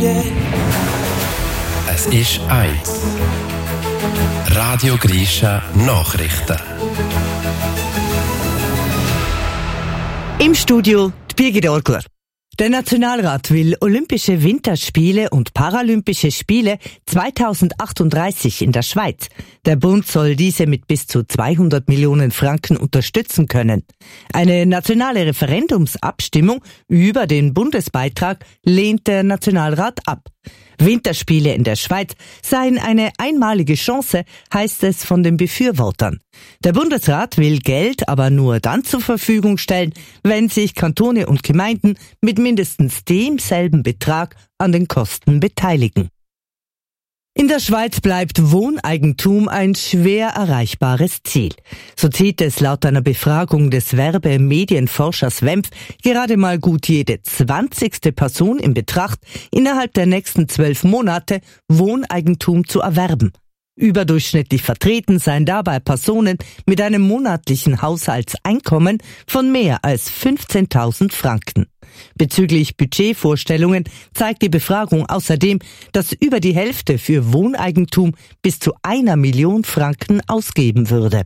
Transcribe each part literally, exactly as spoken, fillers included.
Spiele. Es ist eins. Radio Grisha Nachrichten. Im Studio die Birgit Orgler. Der Nationalrat will Olympische Winterspiele und Paralympische Spiele zweitausendachtunddreißig in der Schweiz. Der Bund soll diese mit bis zu zweihundert Millionen Franken unterstützen können. Eine nationale Referendumsabstimmung über den Bundesbeitrag lehnt der Nationalrat ab. Winterspiele in der Schweiz seien eine einmalige Chance, heißt es von den Befürwortern. Der Bundesrat will Geld aber nur dann zur Verfügung stellen, wenn sich Kantone und Gemeinden mit mindestens demselben Betrag an den Kosten beteiligen. In der Schweiz bleibt Wohneigentum ein schwer erreichbares Ziel. So zieht es laut einer Befragung des Werbe-Medienforschers W E M F gerade mal gut jede zwanzigste Person in Betracht, innerhalb der nächsten zwölf Monate Wohneigentum zu erwerben. Überdurchschnittlich vertreten seien dabei Personen mit einem monatlichen Haushaltseinkommen von mehr als fünfzehntausend Franken. Bezüglich Budgetvorstellungen zeigt die Befragung außerdem, dass über die Hälfte für Wohneigentum bis zu einer Million Franken ausgeben würde.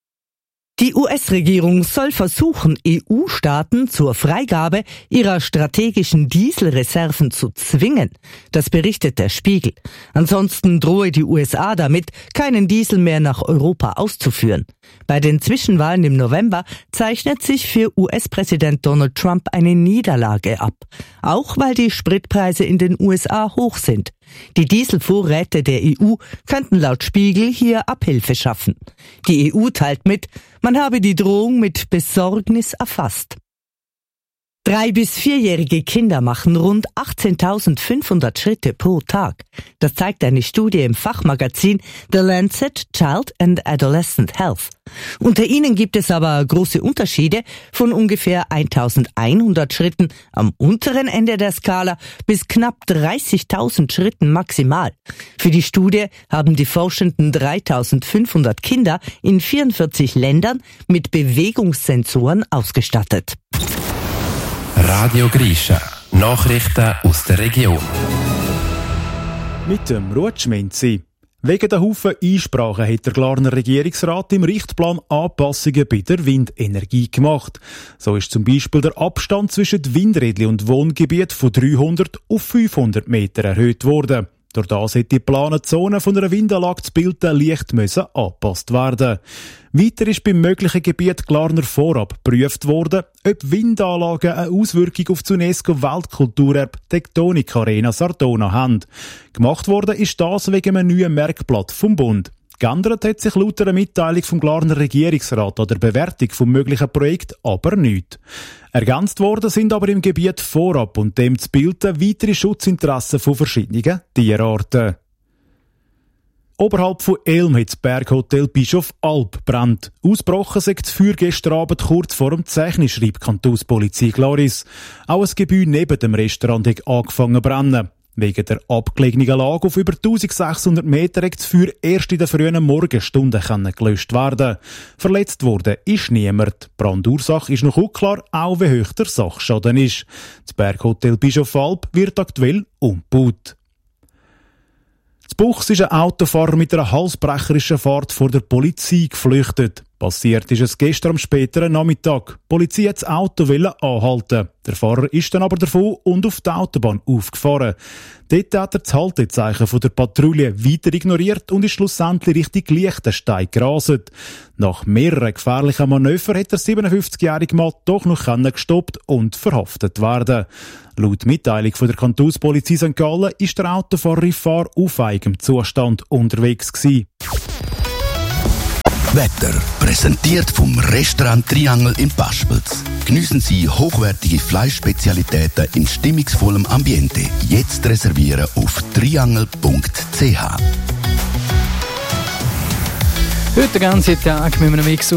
Die U S-Regierung soll versuchen, E U-Staaten zur Freigabe ihrer strategischen Dieselreserven zu zwingen. Das berichtet der Spiegel. Ansonsten drohe die U S A damit, keinen Diesel mehr nach Europa auszuführen. Bei den Zwischenwahlen im November zeichnet sich für U S-Präsident Donald Trump eine Niederlage ab. Auch weil die Spritpreise in den U S A hoch sind. Die Dieselvorräte der E U könnten laut Spiegel hier Abhilfe schaffen. Die E U teilt mit, man habe die Drohung mit Besorgnis erfasst. Drei- bis vierjährige Kinder machen rund achtzehntausendfünfhundert Schritte pro Tag. Das zeigt eine Studie im Fachmagazin The Lancet Child and Adolescent Health. Unter ihnen gibt es aber große Unterschiede von ungefähr eintausendeinhundert Schritten am unteren Ende der Skala bis knapp dreißigtausend Schritten maximal. Für die Studie haben die Forschenden dreitausendfünfhundert Kinder in vierundvierzig Ländern mit Bewegungssensoren ausgestattet. Radio Grisha Nachrichten aus der Region. Mit dem Rutschmenzi. Wegen der Haufen Einsprachen hat der Glarner Regierungsrat im Richtplan Anpassungen bei der Windenergie gemacht. So ist zum Beispiel der Abstand zwischen Windrädchen und Wohngebiet von dreihundert auf fünfhundert Meter erhöht worden. Durch das hätte die geplante Zone von einer Windanlage zu bilden leicht müssen angepasst werden. Weiter ist beim möglichen Gebiet Glarner vorab geprüft worden, ob Windanlagen eine Auswirkung auf das UNESCO-Weltkulturerbe Tektonik Arena Sardona haben. Gemacht worden ist das wegen einem neuen Merkblatt vom Bund. Geändert hat sich laut einer Mitteilung vom Glarner Regierungsrat an der Bewertung vom möglichen Projekt aber nichts. Ergänzt worden sind aber im Gebiet vorab und dem zu bilden weitere Schutzinteressen von verschiedenen Tierarten. Oberhalb von Elm hat das Berghotel Bischof Alp brennt. Ausgebrochen sei das Feuer gestern Abend kurz vor dem Zeichen, schreibt die Kantonspolizei Glaris. Auch ein Gebäude neben dem Restaurant hat angefangen zu brennen. Wegen der abgelegenen Lage auf über eintausendsechshundert Meter hat das Feuer erst in den frühen Morgenstunden gelöscht werden. Verletzt worden ist niemand. Die Brandursache ist noch unklar, auch wie hoch der Sachschaden ist. Das Berghotel Bischof Alp wird aktuell umgebaut. In Buchs ist ein Autofahrer mit einer halsbrecherischen Fahrt vor der Polizei geflüchtet. Passiert ist es gestern am späteren Nachmittag. Die Polizei hat das Auto anhalten. Der Fahrer ist dann aber davon und auf die Autobahn aufgefahren. Dort hat er das Haltezeichen von der Patrouille weiter ignoriert und ist schlussendlich Richtung Liechtenstein gerastet. Nach mehreren gefährlichen Manövern hat der siebenundfünfzigjährige Mann doch noch gestoppt und verhaftet werden. Laut Mitteilung von der Kantonspolizei Sankt Gallen ist der Autofahrer in fahraufeigem Zustand unterwegs gewesen. Wetter präsentiert vom Restaurant Triangel in Paspels. Geniessen Sie hochwertige Fleischspezialitäten in stimmungsvollem Ambiente. Jetzt reservieren auf triangel punkt c h. Heute den ganzen Tag mit einem Mix